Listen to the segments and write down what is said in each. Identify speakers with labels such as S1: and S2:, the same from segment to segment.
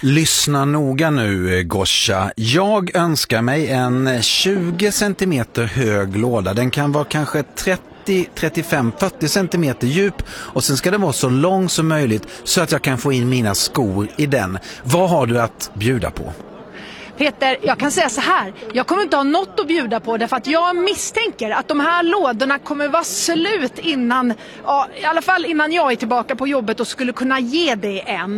S1: Lyssna noga nu, Gosha. Jag önskar mig en 20 centimeter hög låda. Den kan vara kanske 30, 35, 40 centimeter djup och sen ska den vara så lång som möjligt så att jag kan få in mina skor i den. Vad har du att bjuda på?
S2: Peter, jag kan säga så här. Jag kommer inte ha något att bjuda på därför att jag misstänker att de här lådorna kommer vara slut innan, ja, i alla fall innan jag är tillbaka på jobbet och skulle kunna ge det en.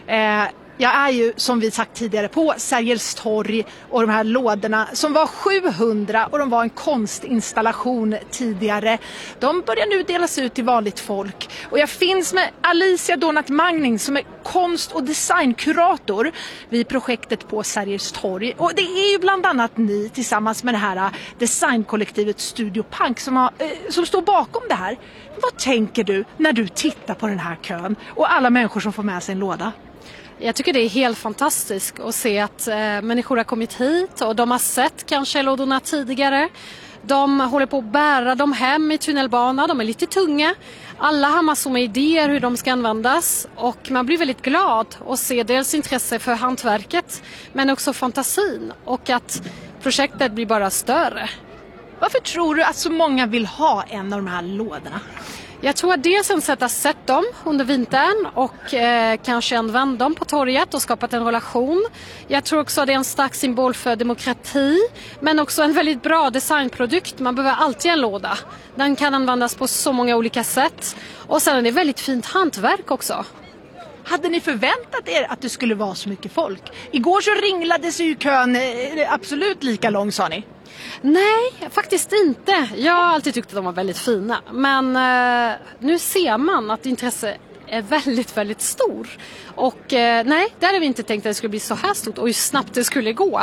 S2: Jag är ju, som vi sagt tidigare, på Sergels torg och de här lådorna som var 700 och de var en konstinstallation tidigare. De börjar nu delas ut till vanligt folk. Och jag finns med Alicia Donat Magning som är konst- och designkurator vid projektet på Sergels torg. Och det är ju bland annat ni tillsammans med det här designkollektivet Studio Punk som står bakom det här. Vad tänker du när du tittar på den här kön och alla människor som får med sig en låda?
S3: Jag tycker det är helt fantastiskt att se att människor har kommit hit och de har sett kanske lådorna tidigare. De håller på att bära dem hem i tunnelbana, de är lite tunga. Alla har massor med idéer hur de ska användas och man blir väldigt glad att se dels intresse för hantverket men också fantasin och att projektet blir bara större.
S2: Varför tror du att så många vill ha en av de här lådorna?
S3: Jag tror att dels en sätt att sett dem under vintern och kanske använt dem på torget och skapat en relation. Jag tror också att det är en stark symbol för demokrati men också en väldigt bra designprodukt. Man behöver alltid en låda. Den kan användas på så många olika sätt och sen är det väldigt fint hantverk också.
S2: Hade ni förväntat er att det skulle vara så mycket folk? Igår så ringlades ju kön absolut lika lång, sa ni.
S3: Nej, faktiskt inte. Jag har alltid tyckt att de var väldigt fina. Men nu ser man att intresse är väldigt, väldigt stor. Och nej, där hade vi inte tänkt att det skulle bli så här stort och hur snabbt det skulle gå.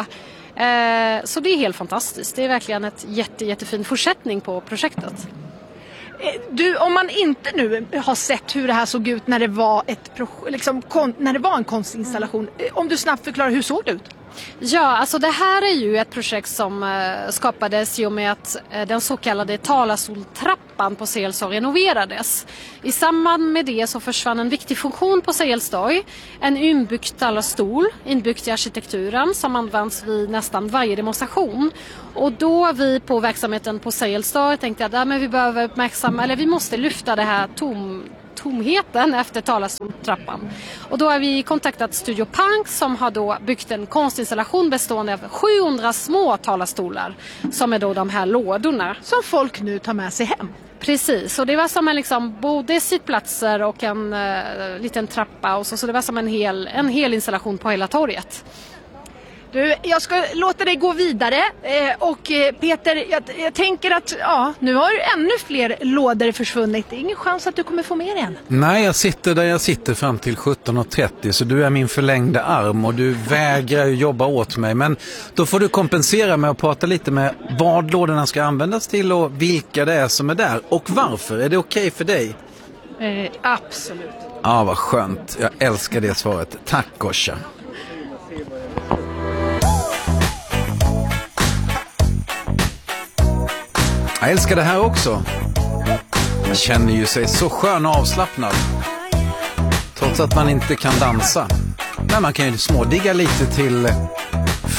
S3: Så det är helt fantastiskt. Det är verkligen ett jättefin fortsättning på projektet.
S2: Du, om man inte nu har sett hur det här såg ut när det var när det var en konstinstallation, om du snabbt förklarar hur såg det ut?
S3: Ja, alltså det här är ju ett projekt som skapades i och med att den så kallade talarstoltrappan på Sergels torg renoverades. I samband med det så försvann en viktig funktion på Sergels torg, en inbyggd talarstol, inbyggd i arkitekturen som används vid nästan varje demonstration. Och då vi på verksamheten på Sergels torg tänkte att men vi behöver uppmärksamma, eller vi måste lyfta det här tomheten efter talarstoltrappan. Och då har vi kontaktat Studio Punk som har då byggt en konstinstallation bestående av 700 små talarstolar som är då de här lådorna.
S2: Som folk nu tar med sig hem.
S3: Precis, och det var som en både sittplatser och en liten trappa och så det var som en hel installation på hela torget.
S2: Du, jag ska låta dig gå vidare och Peter, jag tänker att nu har ju ännu fler lådor försvunnit. Det är ingen chans att du kommer få med igen.
S1: Nej, jag sitter där jag sitter fram till 17:30 så du är min förlängda arm och du vägrar jobba åt mig. Men då får du kompensera med att prata lite med vad lådorna ska användas till och vilka det är som är där. Och varför? Är det okej för dig?
S2: Absolut.
S1: Ja, vad skönt. Jag älskar det svaret. Tack, Gosha. Jag älskar det här också. Man känner ju sig så skön och avslappnad. Trots att man inte kan dansa. Men man kan ju smådigga lite till